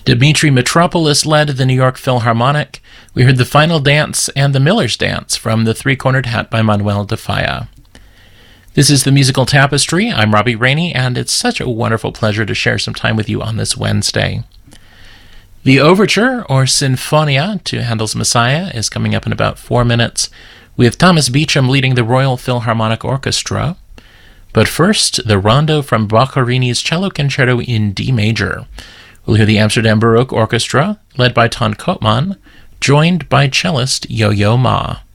Dmitri Mitropoulos led the New York Philharmonic. We heard The Final Dance and The Miller's Dance from The Three-Cornered Hat by Manuel de Falla. This is The Musical Tapestry. I'm Robbie Rainey, and it's such a wonderful pleasure to share some time with you on this Wednesday. The Overture, or Sinfonia, to Handel's Messiah is coming up in about 4 minutes, with Thomas Beecham leading the Royal Philharmonic Orchestra. But first, the Rondo from Boccherini's Cello Concerto in D major. We'll hear the Amsterdam Baroque Orchestra, led by Ton Koopman, joined by cellist Yo-Yo Ma.